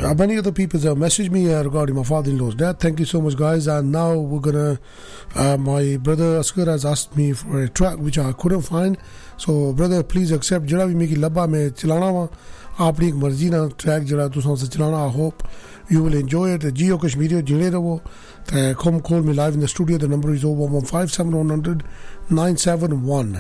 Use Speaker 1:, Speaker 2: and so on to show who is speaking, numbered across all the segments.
Speaker 1: Many other people have messaged me regarding my father-in-law's death. Thank you so much, guys. And now we're gonna. My brother Asghar has asked me for a track which I couldn't find. So, brother, please accept. Jada bhi meki labba mein chalana wa. Aapni ek marzi na track jada tusan se chalana. I hope you will enjoy it. Jio Kashmiri jine raho. Come call me live in the studio. The number is 01157100971.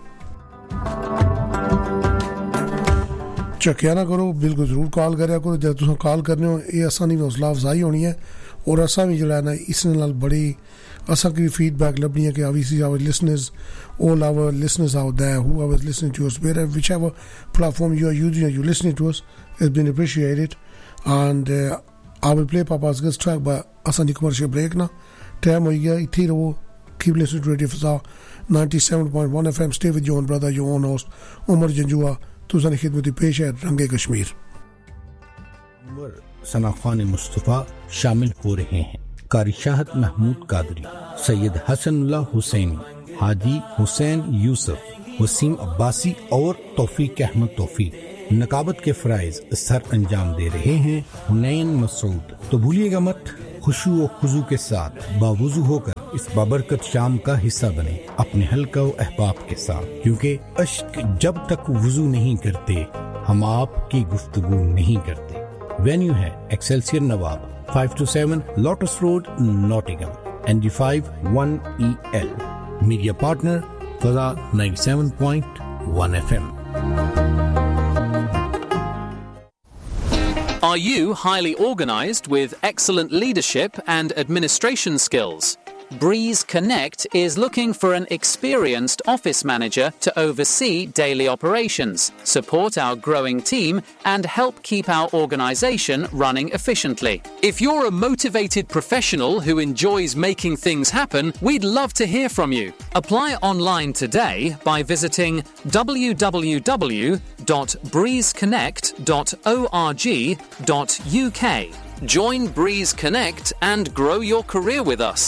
Speaker 1: Chakiya ना करो बिल्कुल ज़रूर call करा करो जब तुम call करने हो ये असा नहीं हौसला अफजाई होनी है और असा भी जो है ना इसने नाल बड़ी असा की फीडबैक लभनी है कि obviously our listeners all our listeners out there whoever is listening to us whichever platform you are using or you listening to us has been appreciated and I will play Papa's Girls track but असा नहीं commercial break ना time हो गया इतनी रहो keep listening to Radio Fazza 97.1 FM stay with your own brother your own host Umar Janjua तुझानी खिदमती पेश है रंगे कश्मीर
Speaker 2: उमर सना खान मुस्तफ़ा शामिल हो रहे हैं कारी शाहद महमूद कादरी सैयद हसनुल्लाह हुसैनी हाजी हुसैन यूसुफ वसीम अब्बासी और तौफीक अहमद तौफीक नकाबत के फ़राइज़ सर अंजाम दे रहे हैं हुनैन मसूद तो भूलिएगा मत खुशू और खुजू के साथ बावुज़ू होकर इस बाबरकत शाम का हिस्सा बने अपने हल्का व अहबाब के साथ क्योंकि अश्क जब तक वुज़ू नहीं करते हम आपकी गुफ्तगू नहीं करते वेन्यू है Excelsior Nawab 527 lotus road Nottingham ND5 1EL media partner फज़ा 97.1 FM
Speaker 3: Are you highly organized with excellent leadership and administration skills? Breeze Connect is looking for an experienced office manager to oversee daily operations, support our growing team, and help keep our organization running efficiently. If you're a motivated professional who enjoys making things happen, we'd love to hear from you. Apply online today by visiting www.breezeconnect.org.uk. Join Breeze Connect and grow your career with us.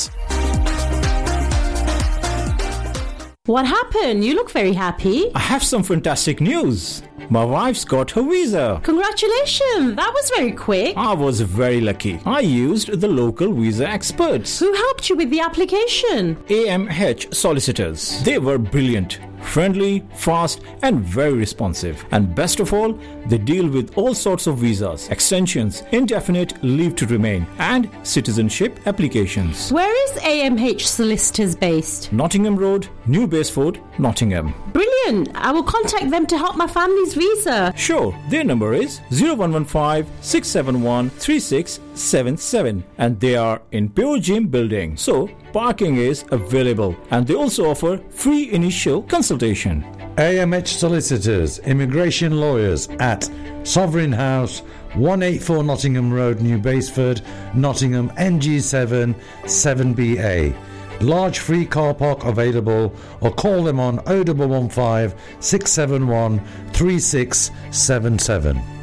Speaker 4: What happened? You look very happy.
Speaker 5: I have some fantastic news. My wife's got her visa.
Speaker 4: Congratulations! That was very quick.
Speaker 5: I was very lucky. I used the local visa experts.
Speaker 4: Who helped you with the application?
Speaker 5: AMH solicitors. They were brilliant, friendly, fast and very responsive. And best of all, they deal with all sorts of visas, extensions, indefinite leave to remain and citizenship applications.
Speaker 4: Where is AMH Solicitors based?
Speaker 5: Nottingham Road, New Baseford, Nottingham.
Speaker 4: Brilliant! I will contact them to help my family's visa.
Speaker 5: Sure, their number is 0115 671 3677 and they are in Pure Gym building. So, parking is available and they also offer free initial consultation.
Speaker 6: AMH Solicitors, Immigration Lawyers at Sovereign House, 184 Nottingham Road, New Baseford, Nottingham, NG7 7BA. Large free car park available or call them on 0115 671 3677.